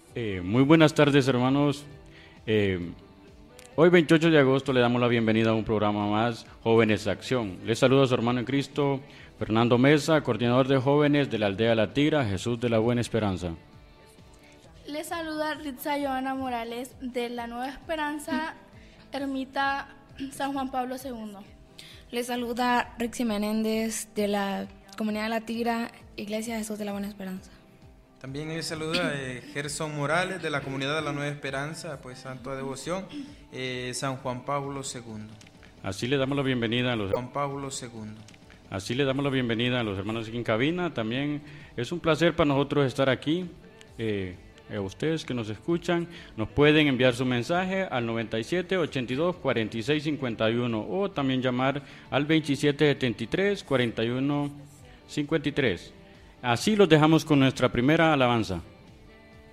Muy buenas tardes, hermanos. Hoy 28 de agosto le damos la bienvenida a un programa más, Jóvenes de Acción. Les saluda a su hermano en Cristo, Fernando Mesa, coordinador de jóvenes de la aldea La Tira, Jesús de la Buena Esperanza. Les saluda Ritza Joana Morales de la Nueva Esperanza, Ermita San Juan Pablo II. Les saluda Rixi Menéndez de la Comunidad de La Tira, Iglesia Jesús de la Buena Esperanza. También les saluda Gerson Morales de la Comunidad de la Nueva Esperanza, pues Santo de Devoción, San Juan Pablo II. Así le damos la bienvenida a los Juan Pablo II. Así le damos la bienvenida a los hermanos aquí en cabina. También es un placer para nosotros estar aquí. A ustedes que nos escuchan, nos pueden enviar su mensaje al 97 82 46 51 o también llamar al 27 73 41 53. Así los dejamos con nuestra primera alabanza.